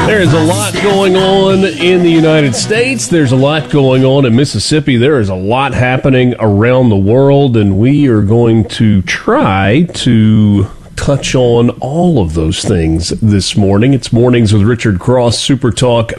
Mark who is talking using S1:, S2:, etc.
S1: There is a lot going on in the United States. There's a lot going on in Mississippi. There is a lot happening around the world, and we are going to try to touch on all of those things this morning. It's Mornings with Richard Cross, Super Talk